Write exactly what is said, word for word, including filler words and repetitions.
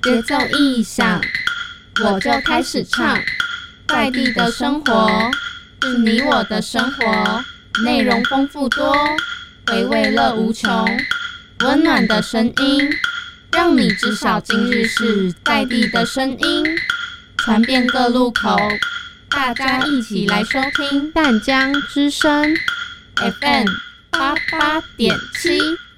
节奏一响，我就开始唱。在地的生活是你我的生活，内容丰富多，回味乐无穷。温暖的声音，让你知晓今日事，在地的声音传遍各路口。大家一起来收听淡江之声 F M 八八点七。